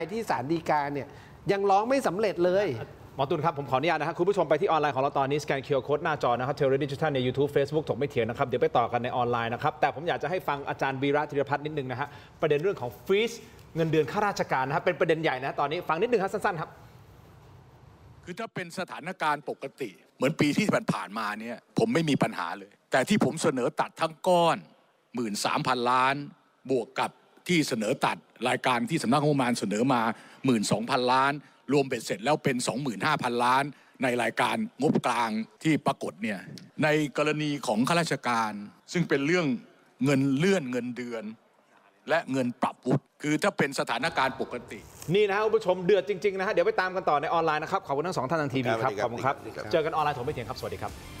ที่ศาลฎีกาเนี่ยยังร้องไม่สำเร็จเลยหมอตุลครับผมขออนุญาตนะครับคุณผู้ชมไปที่ออนไลน์ของเราตอนนี้สแกน QR Code หน้าจอนะครับ Tel Digital ใน YouTube Facebook ถกไม่เถียงนะครับเดี๋ยวไปต่อกันในออนไลน์นะครับแต่ผมอยากจะให้ฟังอาจารย์วีระธีรพัฒน์นิดนึงนะฮะประเด็นเรื่องของฟรีซเงินเดือนข้าราชการนะครับเป็นประเด็นใหญ่นะตอนนี้ฟังนิดนึงครับสั้นๆครับคือถ้าเป็นสถานการณ์ปกติเหมือนปีที่ผ่านมาเนี่ยผมไม่มีปัญหาเลยแต่ที่ผมเสนอตัดทั้งก้อน 13,000 ล้านบวกกับที่เสนอตัดรายการที่สำนักงบประมาณเสนอมา 12,000 ล้านรวมเบ็ดเสร็จแล้วเป็น 25,000 ล้านในรายการงบกลางที่ปรากฏเนี่ยในกรณีของข้าราชการซึ่งเป็นเรื่องเงินเลื่อนเงินเดือนและเงินปรับวุฒิคือถ้าเป็นสถานการณ์ปกตินี่นะฮะคุณผู้ชมเดือดจริงๆนะฮะเดี๋ยวไปตามกันต่อในออนไลน์นะครับขอบคุณทั้งสองท่านทางทีวีครับขอบคุณครับเจอกันออนไลน์ถกไม่เถียงครับสวัสดีครับ